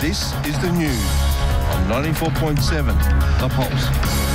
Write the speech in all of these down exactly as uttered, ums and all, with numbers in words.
This is the news on ninety-four point seven The Pulse.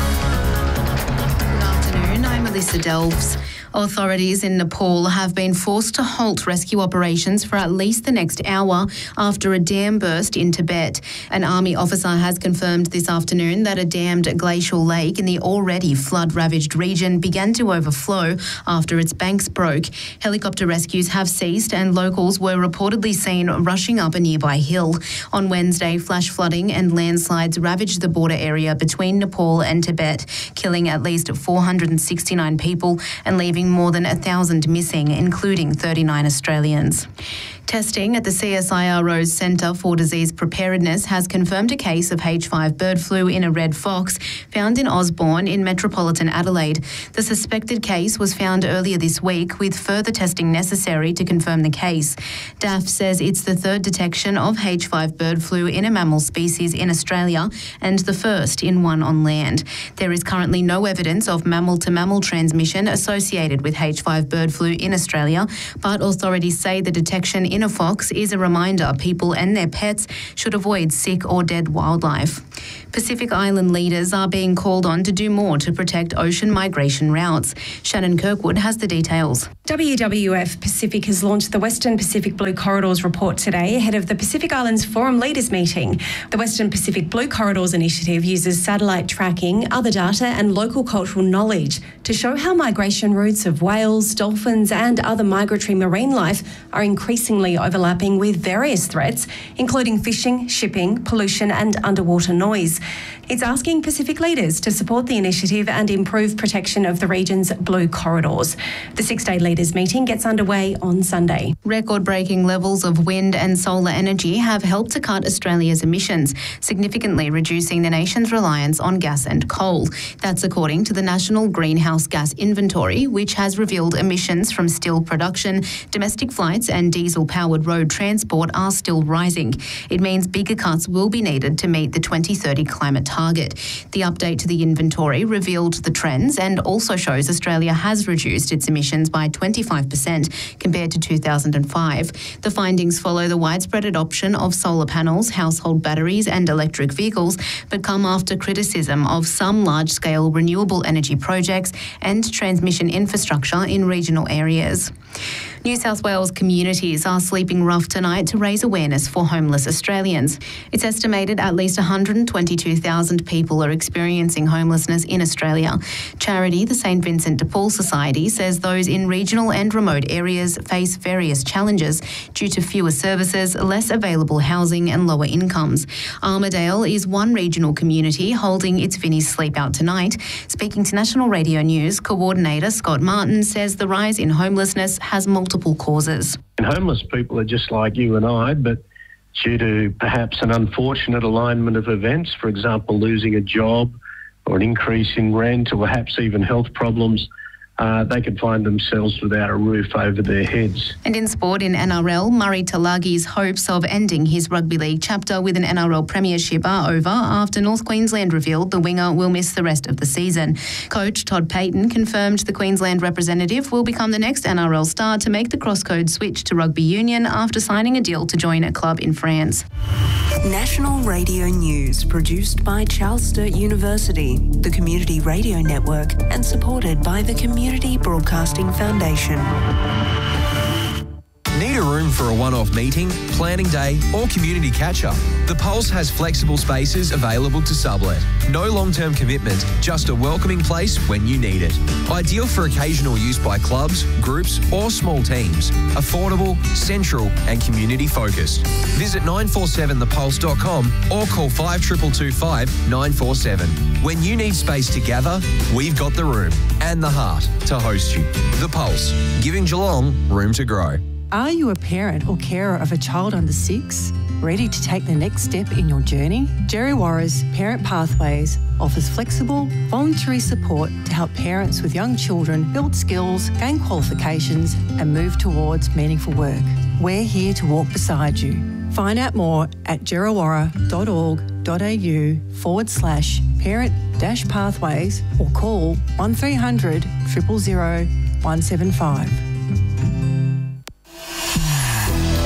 Good afternoon, I'm Melissa Delves. Authorities in Nepal have been forced to halt rescue operations for at least the next hour after a dam burst in Tibet. An army officer has confirmed this afternoon that a dammed glacial lake in the already flood-ravaged region began to overflow after its banks broke. Helicopter rescues have ceased and locals were reportedly seen rushing up a nearby hill. On Wednesday, flash flooding and landslides ravaged the border area between Nepal and Tibet, killing at least four hundred sixty-nine people and leaving more than one thousand missing, including thirty-nine Australians. Testing at the C S I R O's Centre for Disease Preparedness has confirmed a case of H five bird flu in a red fox found in Osborne in metropolitan Adelaide. The suspected case was found earlier this week, with further testing necessary to confirm the case. D A F says it's the third detection of H five bird flu in a mammal species in Australia and the first in one on land. There is currently no evidence of mammal-to-mammal transmission associated with H five bird flu in Australia, but authorities say the detection in a fox is a reminder people and their pets should avoid sick or dead wildlife. Pacific Island leaders are being called on to do more to protect ocean migration routes. Shannon Kirkwood has the details. W W F Pacific has launched the Western Pacific Blue Corridors report today ahead of the Pacific Islands Forum Leaders meeting. The Western Pacific Blue Corridors initiative uses satellite tracking, other data and local cultural knowledge to show how migration routes of whales, dolphins and other migratory marine life are increasingly overlapping with various threats, including fishing, shipping, pollution and underwater noise. It's asking Pacific leaders to support the initiative and improve protection of the region's blue corridors. The six-day leaders meeting gets underway on Sunday. Record-breaking levels of wind and solar energy have helped to cut Australia's emissions, significantly reducing the nation's reliance on gas and coal. That's according to the National Greenhouse Gas Inventory, which has revealed emissions from steel production, domestic flights and diesel-powered road transport are still rising. It means bigger cuts will be needed to meet the twenty thirty climate target. The update to the inventory revealed the trends and also shows Australia has reduced its emissions by twenty-five percent compared to two thousand five. The findings follow the widespread adoption of solar panels, household batteries and electric vehicles, but come after criticism of some large-scale renewable energy projects and transmission infrastructure in regional areas. New South Wales communities are sleeping rough tonight to raise awareness for homeless Australians. It's estimated at least one hundred twenty-two thousand people are experiencing homelessness in Australia. Charity, the Saint Vincent de Paul Society, says those in regional and remote areas face various challenges due to fewer services, less available housing and lower incomes. Armidale is one regional community holding its Vinnie's Sleep Out tonight. Speaking to National Radio News, Coordinator Scott Martin says the rise in homelessness has multiple multiple causes. And homeless people are just like you and I, but due to perhaps an unfortunate alignment of events, for example, losing a job or an increase in rent or perhaps even health problems, Uh, they could find themselves without a roof over their heads. And in sport, in N R L, Murray Talagi's hopes of ending his rugby league chapter with an N R L premiership are over after North Queensland revealed the winger will miss the rest of the season. Coach Todd Payton confirmed the Queensland representative will become the next N R L star to make the crosscode switch to rugby union after signing a deal to join a club in France. National Radio News, produced by Charles Sturt University, the Community Radio Network, and supported by the Community Broadcasting Foundation. Need a room for a one-off meeting, planning day or community catch-up? The Pulse has flexible spaces available to sublet. No long-term commitment, just a welcoming place when you need it. Ideal for occasional use by clubs, groups or small teams. Affordable, central and community-focused. Visit nine four seven the pulse dot com or call five two two two five nine four seven. When you need space to gather, we've got the room and the heart to host you. The Pulse, giving Geelong room to grow. Are you a parent or carer of a child under six? Ready to take the next step in your journey? Djerriwarrh's Parent Pathways offers flexible, voluntary support to help parents with young children build skills, gain qualifications and move towards meaningful work. We're here to walk beside you. Find out more at djerriwarrh.org.au forward slash parent dash pathways or call one three hundred zero zero zero one seven five.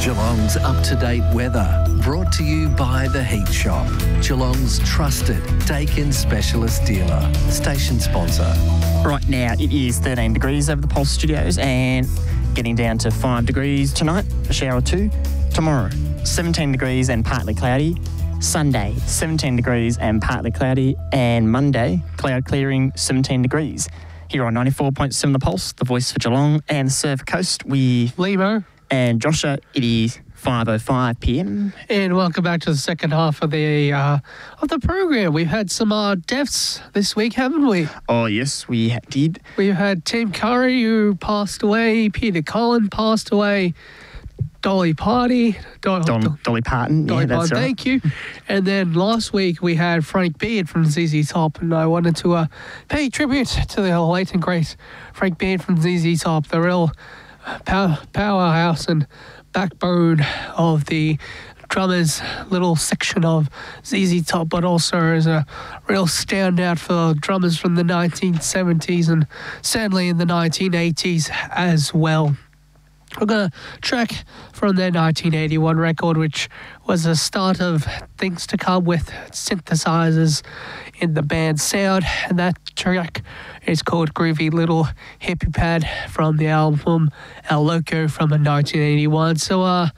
Geelong's up-to-date weather, brought to you by The Heat Shop, Geelong's trusted Dakin specialist dealer, station sponsor. Right now it is thirteen degrees over the Pulse Studios and getting down to five degrees tonight, a shower or two. Tomorrow, seventeen degrees and partly cloudy. Sunday, seventeen degrees and partly cloudy. And Monday, cloud clearing, seventeen degrees. Here on ninety-four point seven The Pulse, the voice for Geelong and the Surf Coast with Limo and Joshua. It is five oh five p m. And welcome back to the second half of the uh, of the program. We've had some uh, deaths this week, haven't we? Oh, yes, we ha- did. We've had Tim Curry, who passed away. Peter Cullen passed away. Dolly Party. Do- Don, Dolly Parton. Dolly yeah, that's Parton, right. thank you. And then last week we had Frank Beard from Z Z Top, and I wanted to uh, pay tribute to the late and great Frank Beard from Z Z Top, the real power, powerhouse and backbone of the drummers little section of Z Z Top, but also as a real standout for drummers from the nineteen seventies and sadly in the nineteen eighties as well. We're going to track from their nineteen eighty-one record, which was the start of things to come with synthesizers in the band's sound. And that track is called Groovy Little Hippie Pad from the album El Loco from nineteen eighty-one. So uh,